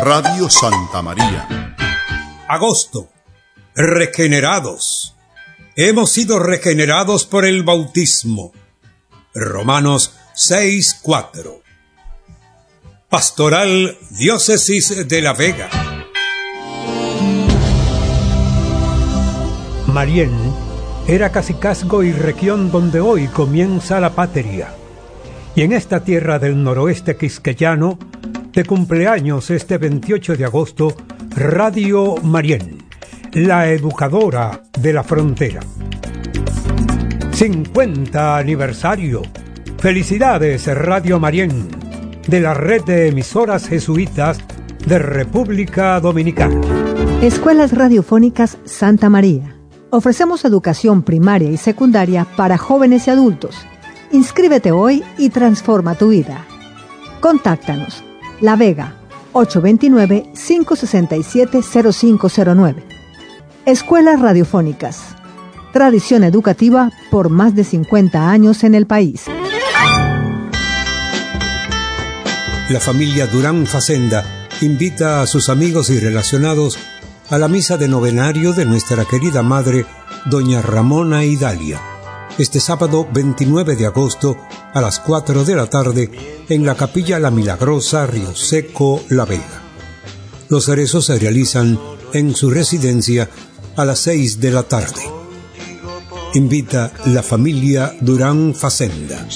Radio Santa María. Agosto. Regenerados. Hemos sido regenerados por el bautismo. Romanos 6:4. Pastoral Diócesis de La Vega. Marién era cacicazgo y región donde hoy comienza la patria. Y en esta tierra del noroeste quisqueyano, de cumpleaños este 28 de agosto, Radio Marién, la educadora de la frontera. 50 aniversario. Felicidades, Radio Marién, de la red de emisoras jesuitas de República Dominicana. Escuelas Radiofónicas Santa María. Ofrecemos educación primaria y secundaria para jóvenes y adultos. Inscríbete hoy y transforma tu vida. Contáctanos. La Vega, 829-567-0509. Escuelas Radiofónicas. Tradición educativa por más de 50 años en el país. La familia Durán Facenda invita a sus amigos y relacionados a la misa de novenario de nuestra querida madre, doña Ramona Idalia, este sábado 29 de agosto a las 4 de la tarde en la Capilla La Milagrosa, Río Seco, La Vega. Los rezos se realizan en su residencia a las 6 de la tarde. Invita la familia Durán Facenda.